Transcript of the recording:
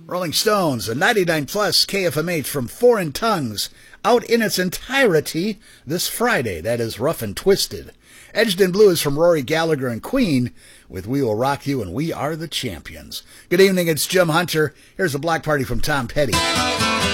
Rolling Stones, a 99 plus KFMH from Foreign Tongues, out in its entirety this Friday. That is Rough and Twisted. Edged in Blue is from Rory Gallagher and Queen with We Will Rock You and We Are the Champions. Good evening, it's Jim Hunter. Here's a block party from Tom Petty.